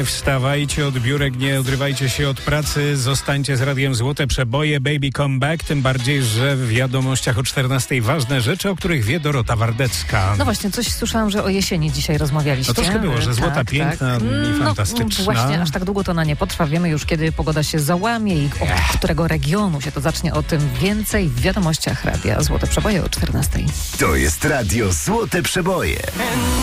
Nie wstawajcie od biurek, nie odrywajcie się od pracy, zostańcie z Radiem Złote Przeboje, Baby Come Back, tym bardziej, że w wiadomościach o 14:00 ważne rzeczy, o których wie Dorota Wardecka. No właśnie, coś słyszałam, że o jesieni dzisiaj rozmawialiście. No troszkę było, że złota, piękna i fantastyczna. No właśnie, aż tak długo to ona nie potrwa. Wiemy już, kiedy pogoda się załamie i od którego regionu się to zacznie. O tym więcej w wiadomościach Radia Złote Przeboje o 14:00. To jest Radio Złote Przeboje.